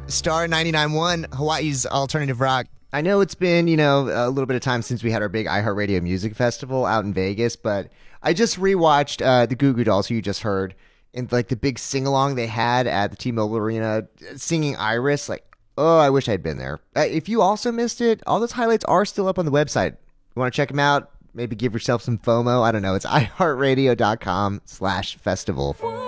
Star 99.1, Hawaii's alternative rock. I know it's been, a little bit of time since we had our big iHeartRadio Music Festival out in Vegas, but I just rewatched the Goo Goo Dolls, who you just heard, and like the big sing-along they had at the T-Mobile Arena singing Iris. Like, oh, I wish I'd been there. If you also missed it, all those highlights are still up on the website. You want to check them out? Maybe give yourself some FOMO. I don't know. It's iHeartRadio.com/festival.